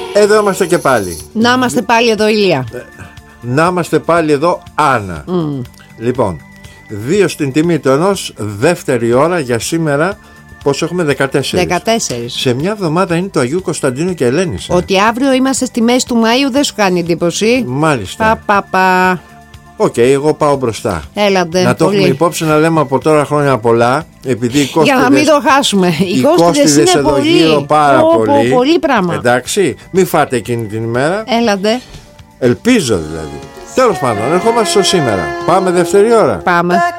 Εδώ είμαστε και πάλι. Να είμαστε πάλι εδώ, Ηλία. Να είμαστε πάλι εδώ, Άννα. Λοιπόν, 2 στην τιμή του ενός, δεύτερη ώρα για σήμερα. Πόσο έχουμε? 14. Σε μια εβδομάδα είναι το Αγίου Κωνσταντίνου και Ελένης. Ότι αύριο είμαστε στη μέση του Μαΐου δεν σου κάνει εντύπωση? Μάλιστα. Οκ, εγώ πάω μπροστά. Έλατε. Να το έχουμε υπόψη, να λέμε από τώρα χρόνια πολλά. Επειδή οι κόστιδες, για να μην το χάσουμε. Οι κόστιδες εδώ γύρω πάρα πολύ. Πολύ πράγμα. Εντάξει, μην φάτε εκείνη την ημέρα. Έλατε. Ελπίζω δηλαδή. Τέλος πάντων, ερχόμαστε στο σήμερα. Πάμε δεύτερη ώρα. Πάμε.